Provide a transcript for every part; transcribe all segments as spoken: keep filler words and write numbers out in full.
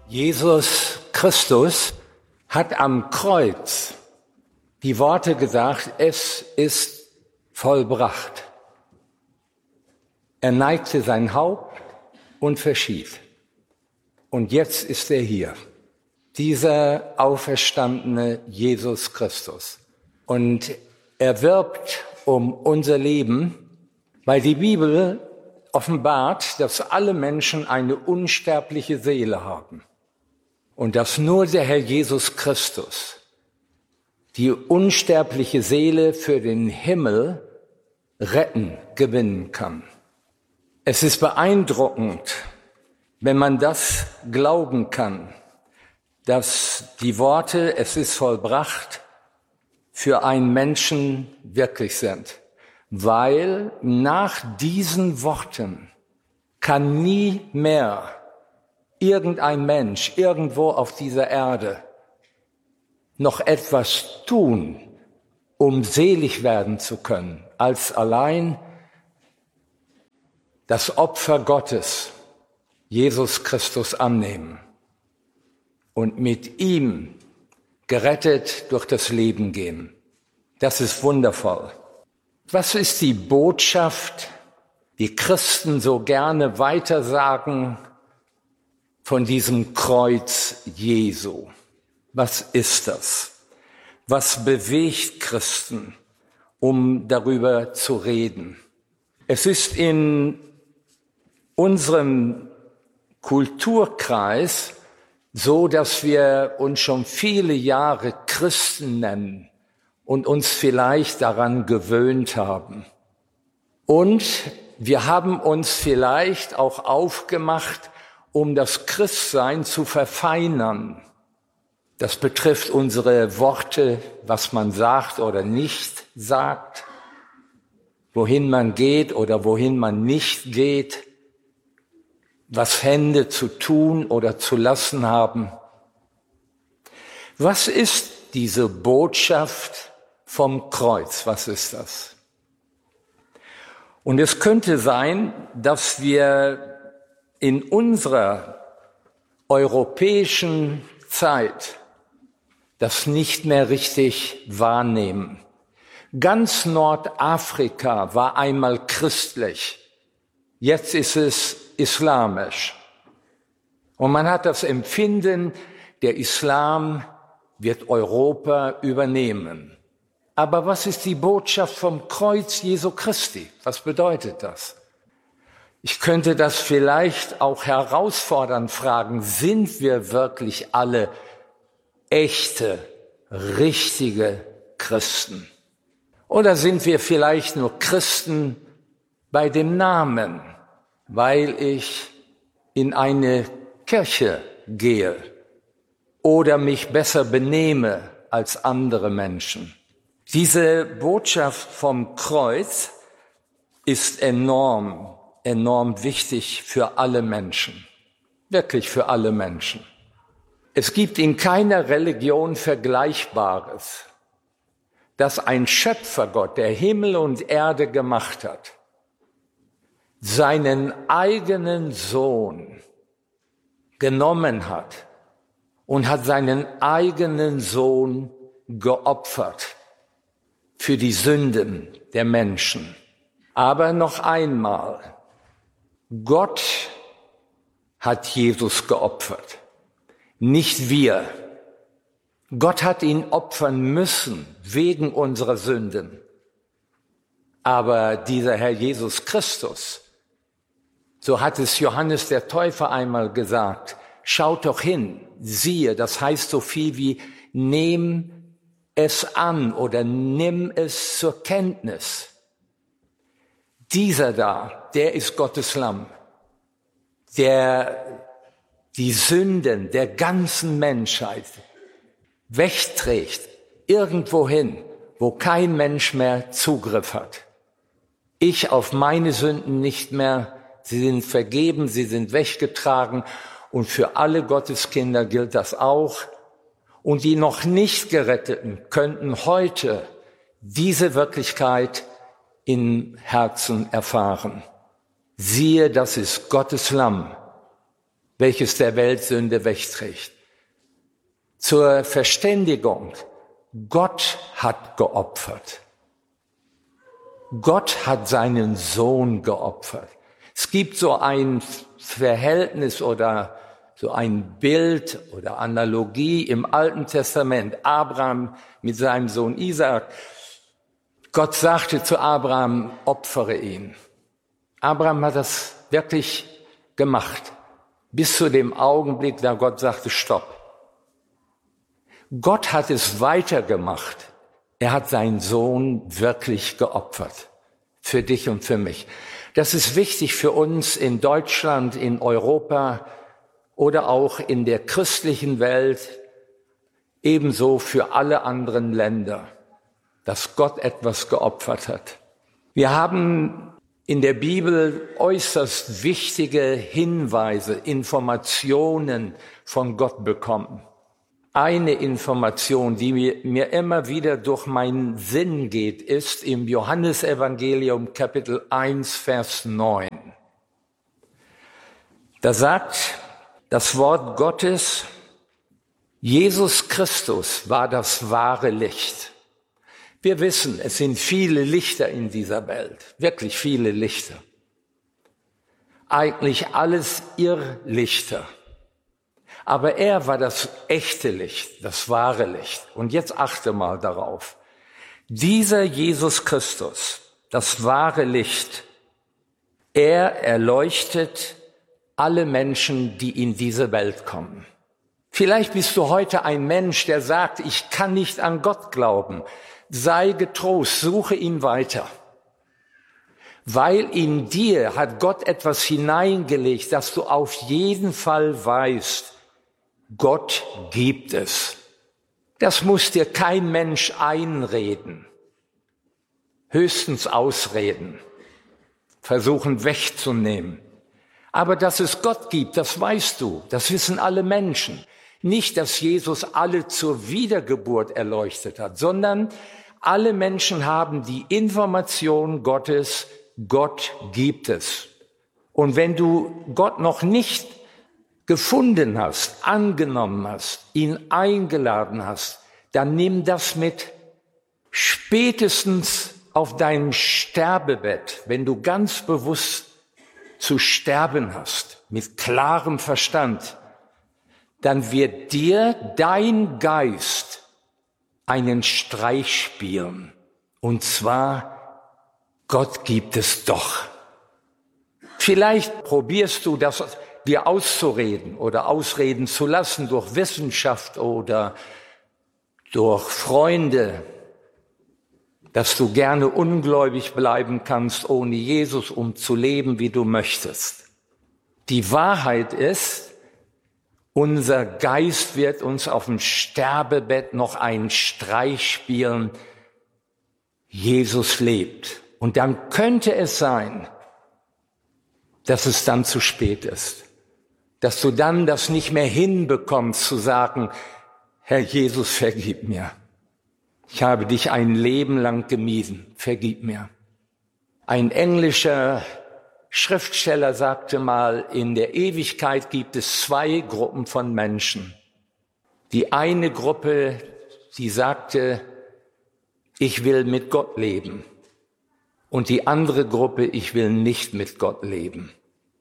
Jesus Christus hat am Kreuz die Worte gesagt, es ist vollbracht. Er neigte sein Haupt und verschied. Und jetzt ist er hier, dieser auferstandene Jesus Christus. Und er wirbt um unser Leben, weil die Bibel offenbart, dass alle Menschen eine unsterbliche Seele haben. Und dass nur der Herr Jesus Christus die unsterbliche Seele für den Himmel retten, gewinnen kann. Es ist beeindruckend, wenn man das glauben kann, dass die Worte, es ist vollbracht, für einen Menschen wirklich sind. Weil nach diesen Worten kann nie mehr irgendein Mensch irgendwo auf dieser Erde noch etwas tun, um selig werden zu können, als allein das Opfer Gottes, Jesus Christus, annehmen und mit ihm gerettet durch das Leben gehen. Das ist wundervoll. Was ist die Botschaft, die Christen so gerne weitersagen von diesem Kreuz Jesu? Was ist das? Was bewegt Christen, um darüber zu reden? Es ist in unserem Kulturkreis so, dass wir uns schon viele Jahre Christen nennen und uns vielleicht daran gewöhnt haben. Und wir haben uns vielleicht auch aufgemacht, um das Christsein zu verfeinern. Das betrifft unsere Worte, was man sagt oder nicht sagt, wohin man geht oder wohin man nicht geht, was Hände zu tun oder zu lassen haben. Was ist diese Botschaft vom Kreuz? Was ist das? Und es könnte sein, dass wir in unserer europäischen Zeit das nicht mehr richtig wahrnehmen. Ganz Nordafrika war einmal christlich, jetzt ist es islamisch. Und man hat das Empfinden, der Islam wird Europa übernehmen. Aber was ist die Botschaft vom Kreuz Jesu Christi? Was bedeutet das? Ich könnte das vielleicht auch herausfordernd fragen, sind wir wirklich alle echte, richtige Christen? Oder sind wir vielleicht nur Christen bei dem Namen, weil ich in eine Kirche gehe oder mich besser benehme als andere Menschen? Diese Botschaft vom Kreuz ist enorm, enorm wichtig für alle Menschen, wirklich für alle Menschen. Es gibt in keiner Religion Vergleichbares, dass ein Schöpfergott, der Himmel und Erde gemacht hat, seinen eigenen Sohn genommen hat und hat seinen eigenen Sohn geopfert für die Sünden der Menschen. Aber noch einmal, Gott hat Jesus geopfert. Nicht wir. Gott hat ihn opfern müssen wegen unserer Sünden. Aber dieser Herr Jesus Christus, so hat es Johannes der Täufer einmal gesagt, schaut doch hin, siehe, das heißt so viel wie nehm es an oder nimm es zur Kenntnis. Dieser da, der ist Gottes Lamm, der die Sünden der ganzen Menschheit wegträgt, irgendwohin, wo kein Mensch mehr Zugriff hat. Ich auf meine Sünden nicht mehr, sie sind vergeben, sie sind weggetragen und für alle Gotteskinder gilt das auch. Und die noch nicht Geretteten könnten heute diese Wirklichkeit im Herzen erfahren. Siehe, das ist Gottes Lamm, welches der Welt Sünde wegträgt. Zur Verständigung, Gott hat geopfert. Gott hat seinen Sohn geopfert. Es gibt so ein Verhältnis oder so ein Bild oder Analogie im Alten Testament. Abraham mit seinem Sohn Isaak. Gott sagte zu Abraham, opfere ihn. Abraham hat das wirklich gemacht, bis zu dem Augenblick, da Gott sagte, stopp. Gott hat es weitergemacht. Er hat seinen Sohn wirklich geopfert. Für dich und für mich. Das ist wichtig für uns in Deutschland, in Europa oder auch in der christlichen Welt, ebenso für alle anderen Länder, dass Gott etwas geopfert hat. Wir haben in der Bibel äußerst wichtige Hinweise, Informationen von Gott bekommen. Eine Information, die mir, mir immer wieder durch meinen Sinn geht, ist im Johannesevangelium Kapitel eins, Vers neun. Da sagt das Wort Gottes, Jesus Christus war das wahre Licht. Wir wissen, es sind viele Lichter in dieser Welt, wirklich viele Lichter. Eigentlich alles Irrlichter. Aber er war das echte Licht, das wahre Licht. Und jetzt achte mal darauf. Dieser Jesus Christus, das wahre Licht, er erleuchtet alle Menschen, die in diese Welt kommen. Vielleicht bist du heute ein Mensch, der sagt, ich kann nicht an Gott glauben. Sei getrost, suche ihn weiter. Weil in dir hat Gott etwas hineingelegt, dass du auf jeden Fall weißt, Gott gibt es. Das muss dir kein Mensch einreden, höchstens ausreden, versuchen wegzunehmen. Aber dass es Gott gibt, das weißt du, das wissen alle Menschen. Nicht, dass Jesus alle zur Wiedergeburt erleuchtet hat, sondern alle Menschen haben die Information Gottes, Gott gibt es. Und wenn du Gott noch nicht gefunden hast, angenommen hast, ihn eingeladen hast, dann nimm das mit. Spätestens auf deinem Sterbebett, wenn du ganz bewusst zu sterben hast, mit klarem Verstand, dann wird dir dein Geist einen Streich spielen. Und zwar, Gott gibt es doch. Vielleicht probierst du das dir auszureden oder ausreden zu lassen durch Wissenschaft oder durch Freunde, dass du gerne ungläubig bleiben kannst ohne Jesus, um zu leben, wie du möchtest. Die Wahrheit ist, unser Geist wird uns auf dem Sterbebett noch einen Streich spielen. Jesus lebt. Und dann könnte es sein, dass es dann zu spät ist. Dass du dann das nicht mehr hinbekommst, zu sagen, Herr Jesus, vergib mir. Ich habe dich ein Leben lang gemieden, vergib mir. Ein englischer Schriftsteller sagte mal, in der Ewigkeit gibt es zwei Gruppen von Menschen. Die eine Gruppe, die sagte, ich will mit Gott leben. Und die andere Gruppe, ich will nicht mit Gott leben.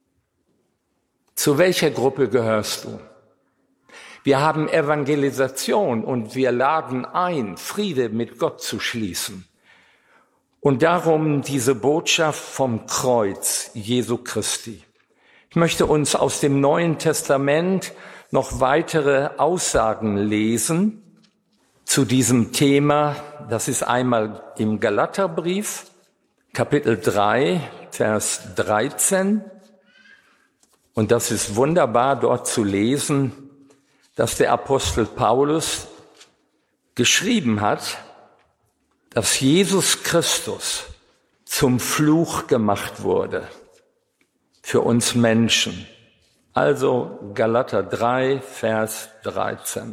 Zu welcher Gruppe gehörst du? Wir haben Evangelisation und wir laden ein, Friede mit Gott zu schließen. Und darum diese Botschaft vom Kreuz Jesu Christi. Ich möchte uns aus dem Neuen Testament noch weitere Aussagen lesen zu diesem Thema. Das ist einmal im Galaterbrief, Kapitel drei, Vers dreizehn. Und das ist wunderbar dort zu lesen, dass der Apostel Paulus geschrieben hat, dass Jesus Christus zum Fluch gemacht wurde für uns Menschen. Also Galater drei, Vers dreizehn.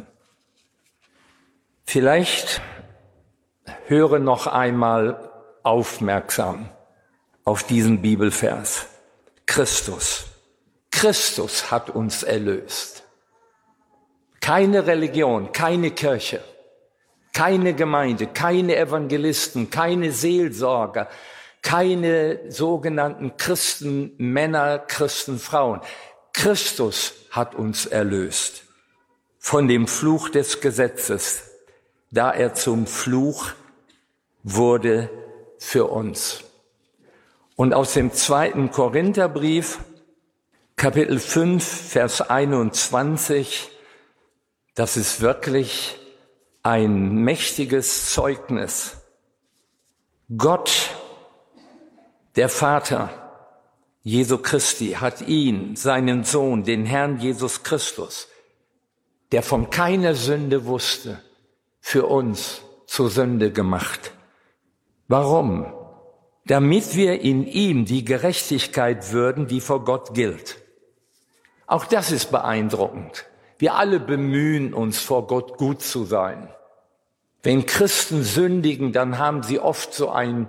Vielleicht höre noch einmal aufmerksam auf diesen Bibelvers. Christus. Christus hat uns erlöst. Keine Religion, keine Kirche, keine Gemeinde, keine Evangelisten, keine Seelsorger, keine sogenannten Christenmänner, Christenfrauen. Christus hat uns erlöst von dem Fluch des Gesetzes, da er zum Fluch wurde für uns. Und aus dem zweiten Korintherbrief, Kapitel fünf, Vers einundzwanzig, das ist wirklich ein mächtiges Zeugnis. Gott, der Vater Jesu Christi, hat ihn, seinen Sohn, den Herrn Jesus Christus, der von keiner Sünde wusste, für uns zur Sünde gemacht. Warum? Damit wir in ihm die Gerechtigkeit würden, die vor Gott gilt. Auch das ist beeindruckend. Wir alle bemühen uns, vor Gott gut zu sein. Wenn Christen sündigen, dann haben sie oft so einen,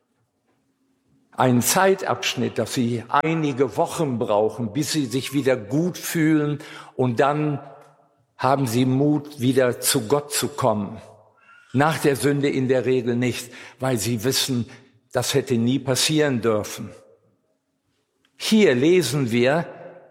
einen Zeitabschnitt, dass sie einige Wochen brauchen, bis sie sich wieder gut fühlen, und dann haben sie Mut, wieder zu Gott zu kommen. Nach der Sünde in der Regel nicht, weil sie wissen, das hätte nie passieren dürfen. Hier lesen wir,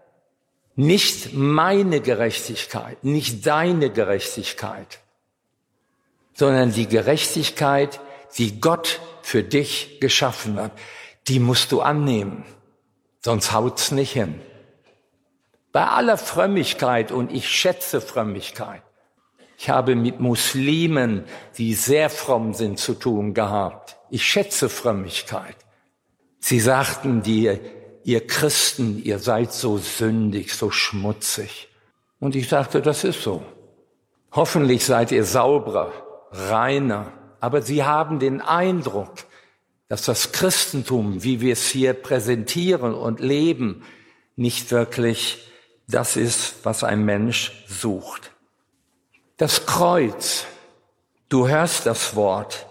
nicht meine Gerechtigkeit, nicht deine Gerechtigkeit, sondern die Gerechtigkeit, die Gott für dich geschaffen hat, die musst du annehmen, sonst haut's nicht hin. Bei aller Frömmigkeit, und ich schätze Frömmigkeit, ich habe mit Muslimen, die sehr fromm sind, zu tun gehabt. Ich schätze Frömmigkeit. Sie sagten dir, ihr Christen, ihr seid so sündig, so schmutzig. Und ich sagte, das ist so. Hoffentlich seid ihr sauberer, reiner. Aber sie haben den Eindruck, dass das Christentum, wie wir es hier präsentieren und leben, nicht wirklich das ist, was ein Mensch sucht. Das Kreuz, du hörst das Wort.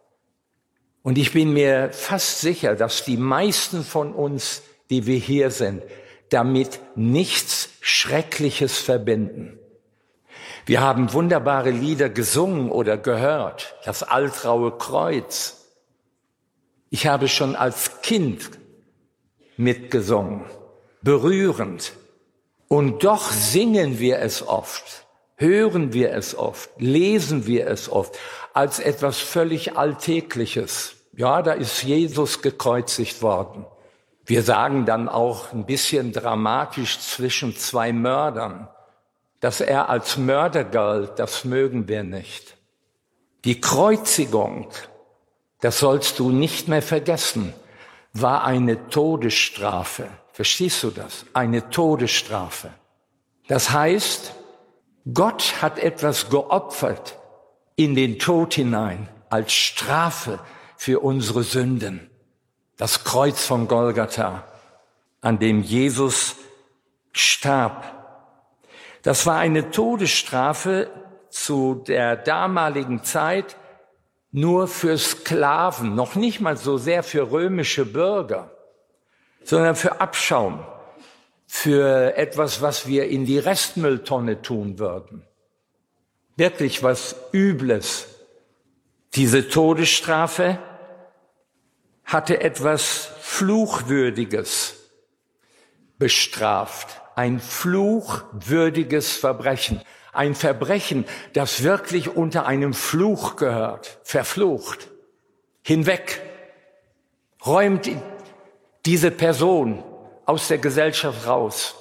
Und ich bin mir fast sicher, dass die meisten von uns, die wir hier sind, damit nichts Schreckliches verbinden. Wir haben wunderbare Lieder gesungen oder gehört, das Altraue Kreuz. Ich habe schon als Kind mitgesungen, berührend. Und doch singen wir es oft, hören wir es oft, lesen wir es oft als etwas völlig Alltägliches. Ja, da ist Jesus gekreuzigt worden. Wir sagen dann auch ein bisschen dramatisch zwischen zwei Mördern. Dass er als Mörder galt, das mögen wir nicht. Die Kreuzigung, das sollst du nicht mehr vergessen, war eine Todesstrafe. Verstehst du das? Eine Todesstrafe. Das heißt, Gott hat etwas geopfert in den Tod hinein als Strafe für unsere Sünden. Das Kreuz von Golgatha, an dem Jesus starb. Das war eine Todesstrafe zu der damaligen Zeit nur für Sklaven, noch nicht mal so sehr für römische Bürger, sondern für Abschaum, für etwas, was wir in die Restmülltonne tun würden. Wirklich was Übles. Diese Todesstrafe hatte etwas Fluchwürdiges bestraft. Ein fluchwürdiges Verbrechen. Ein Verbrechen, das wirklich unter einem Fluch gehört. Verflucht. Hinweg. Räumt diese Person aus der Gesellschaft raus,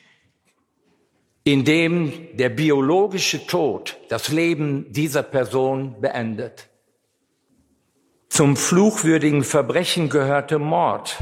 indem der biologische Tod das Leben dieser Person beendet. Zum fluchwürdigen Verbrechen gehörte Mord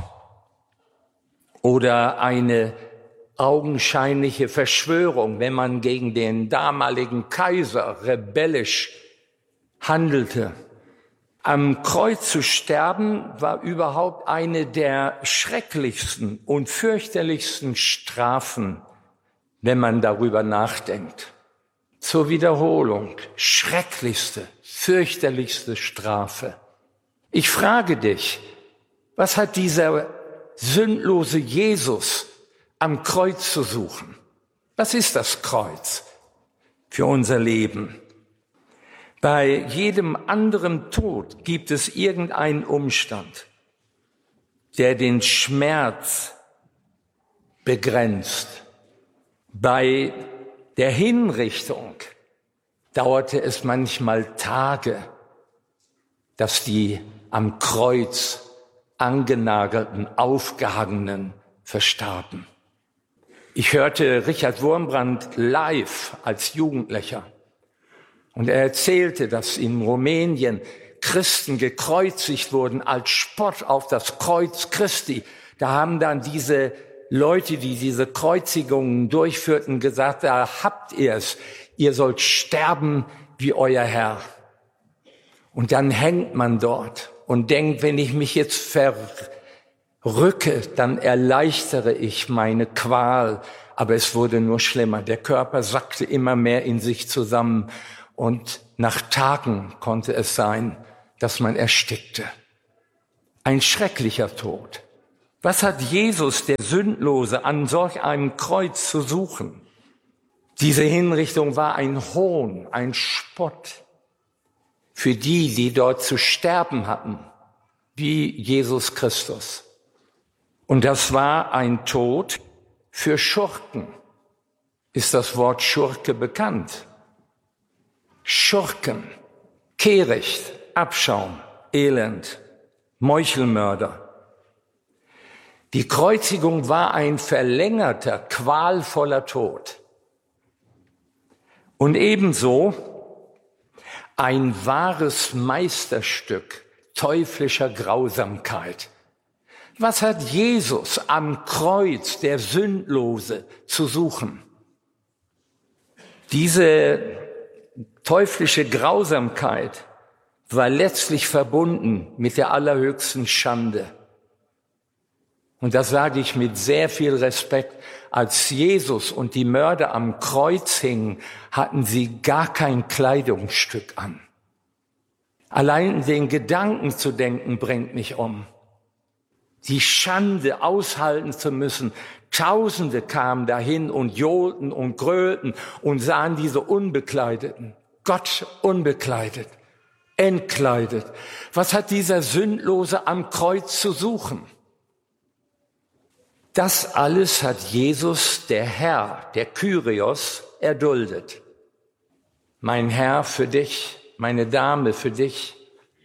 oder eine augenscheinliche Verschwörung, wenn man gegen den damaligen Kaiser rebellisch handelte. Am Kreuz zu sterben war überhaupt eine der schrecklichsten und fürchterlichsten Strafen, wenn man darüber nachdenkt. Zur Wiederholung, schrecklichste, fürchterlichste Strafe. Ich frage dich, was hat dieser sündlose Jesus am Kreuz zu suchen. Was ist das Kreuz für unser Leben? Bei jedem anderen Tod gibt es irgendeinen Umstand, der den Schmerz begrenzt. Bei der Hinrichtung dauerte es manchmal Tage, dass die am Kreuz angenagelten, aufgehangenen verstarben. Ich hörte Richard Wurmbrand live als Jugendlicher und er erzählte, dass in Rumänien Christen gekreuzigt wurden als Spott auf das Kreuz Christi. Da haben dann diese Leute, die diese Kreuzigungen durchführten, gesagt, da habt ihr es, ihr sollt sterben wie euer Herr. Und dann hängt man dort und denkt, wenn ich mich jetzt verrücke, dann erleichtere ich meine Qual. Aber es wurde nur schlimmer. Der Körper sackte immer mehr in sich zusammen und nach Tagen konnte es sein, dass man erstickte. Ein schrecklicher Tod. Was hat Jesus, der Sündlose, an solch einem Kreuz zu suchen? Diese Hinrichtung war ein Hohn, ein Spott für die, die dort zu sterben hatten, wie Jesus Christus. Und das war ein Tod für Schurken. Ist das Wort Schurke bekannt? Schurken, Kehricht, Abschaum, Elend, Meuchelmörder. Die Kreuzigung war ein verlängerter, qualvoller Tod. Und ebenso ein wahres Meisterstück teuflischer Grausamkeit. Was hat Jesus am Kreuz, der Sündlose, zu suchen? Diese teuflische Grausamkeit war letztlich verbunden mit der allerhöchsten Schande. Und das sage ich mit sehr viel Respekt. Als Jesus und die Mörder am Kreuz hingen, hatten sie gar kein Kleidungsstück an. Allein den Gedanken zu denken, bringt mich um. Die Schande aushalten zu müssen. Tausende kamen dahin und johlten und grölten und sahen diese Unbekleideten. Gott unbekleidet, entkleidet. Was hat dieser Sündlose am Kreuz zu suchen? Das alles hat Jesus, der Herr, der Kyrios, erduldet. Mein Herr für dich, meine Dame für dich,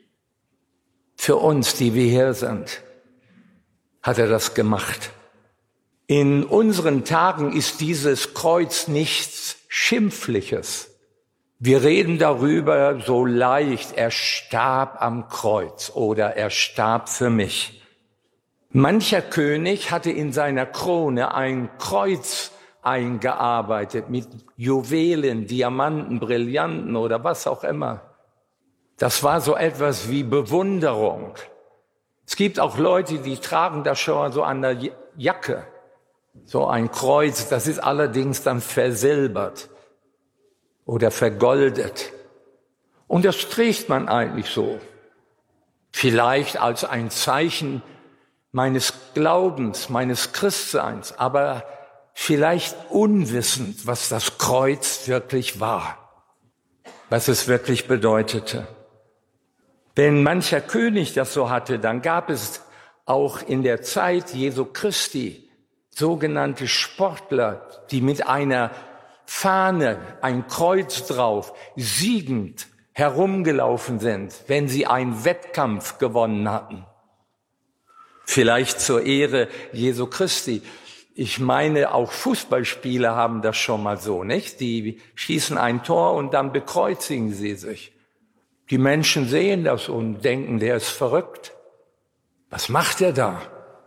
für uns, die wir hier sind, hat er das gemacht. In unseren Tagen ist dieses Kreuz nichts Schimpfliches. Wir reden darüber so leicht, er starb am Kreuz oder er starb für mich. Mancher König hatte in seiner Krone ein Kreuz eingearbeitet mit Juwelen, Diamanten, Brillanten oder was auch immer. Das war so etwas wie Bewunderung. Es gibt auch Leute, die tragen das schon so an der Jacke. So ein Kreuz, das ist allerdings dann versilbert oder vergoldet. Und das trägt man eigentlich so. Vielleicht als ein Zeichen meines Glaubens, meines Christseins, aber vielleicht unwissend, was das Kreuz wirklich war, was es wirklich bedeutete. Wenn mancher König das so hatte, dann gab es auch in der Zeit Jesu Christi sogenannte Sportler, die mit einer Fahne, ein Kreuz drauf, siegend herumgelaufen sind, wenn sie einen Wettkampf gewonnen hatten. Vielleicht zur Ehre Jesu Christi. Ich meine, auch Fußballspieler haben das schon mal so, nicht? Die schießen ein Tor und dann bekreuzigen sie sich. Die Menschen sehen das und denken, der ist verrückt. Was macht er da?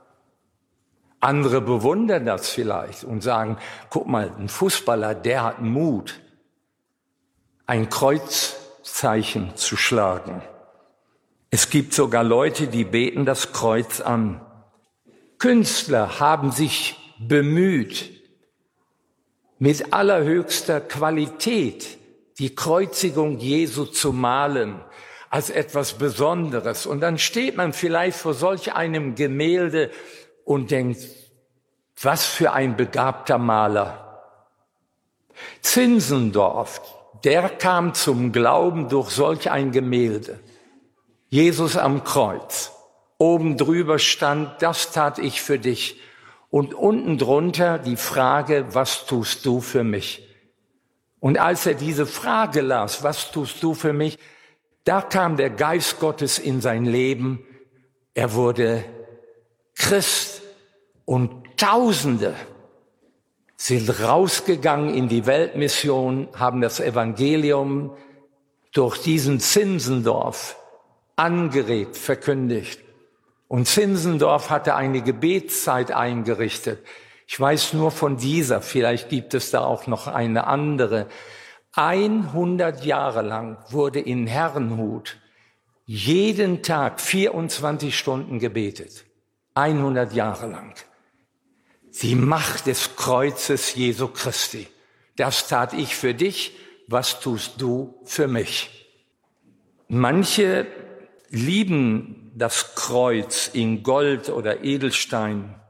Andere bewundern das vielleicht und sagen, guck mal, ein Fußballer, der hat Mut, ein Kreuzzeichen zu schlagen. Es gibt sogar Leute, die beten das Kreuz an. Künstler haben sich bemüht, mit allerhöchster Qualität die Kreuzigung Jesu zu malen, als etwas Besonderes. Und dann steht man vielleicht vor solch einem Gemälde und denkt, Was für ein begabter Maler. Zinzendorf, der kam zum Glauben durch solch ein Gemälde. Jesus am Kreuz. Oben drüber stand, das tat ich für dich. Und unten drunter die Frage, was tust du für mich? Und als er diese Frage las, was tust du für mich? Da kam der Geist Gottes in sein Leben. Er wurde Christ und Tausende sind rausgegangen in die Weltmission, haben das Evangelium durch diesen Zinzendorf angeregt, verkündigt. Und Zinzendorf hatte eine Gebetszeit eingerichtet. Ich weiß nur von dieser, vielleicht gibt es da auch noch eine andere. hundert Jahre lang wurde in Herrnhut jeden Tag vierundzwanzig Stunden gebetet. hundert Jahre lang. Die Macht des Kreuzes Jesu Christi. Das tat ich für dich, was tust du für mich? Manche lieben das Kreuz in Gold oder Edelstein.